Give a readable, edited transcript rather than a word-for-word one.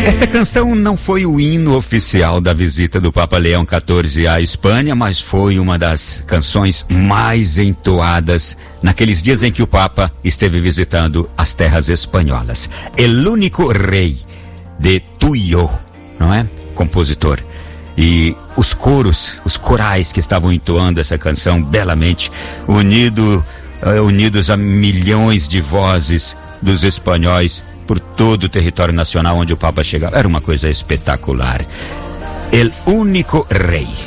Esta canção não foi o hino oficial da visita do Papa Leão XIV à Espanha, mas foi uma das canções mais entoadas naqueles dias em que o Papa esteve visitando as terras espanholas. El único rei de Tu y Yo, não é? Compositor. E os coros, os corais que estavam entoando essa canção belamente, unidos a milhões de vozes dos espanhóis por todo o território nacional onde o Papa chegava. Era uma coisa espetacular. El único rei.